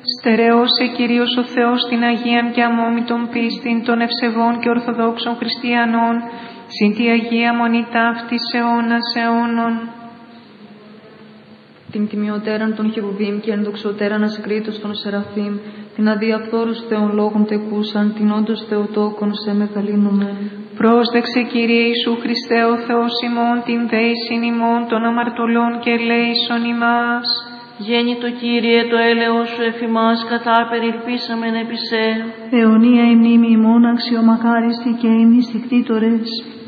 Στερεώσε Κυρίως ο Θεός την Αγίαν και αμόμητον πίστην των ευσεβών και ορθοδόξων χριστιανών, συν τη Αγία Μονή ταύτης αιώνας αιώνων. Την τιμιωτέραν των Χερουβίμ και ενδοξωτέραν ασκρίτως των Σεραφείμ, την αδιαφθόρους Θεών λόγων τεκούσαν, την όντως Θεοτόκον σε μεγαλύνομεν. Πρόσδεξε Κύριε Ιησού Χριστέ ο Θεός ημών, την δέησιν ημών των αμαρτωλών και ελέησον ημάς. Γέννητο Κύριε, το έλεος σου εφημάς, καθά περιελπίσαμεν επί σε. Αιωνία η μνήμη ημών αξιομακάριστη και ημνηστικτήτορες.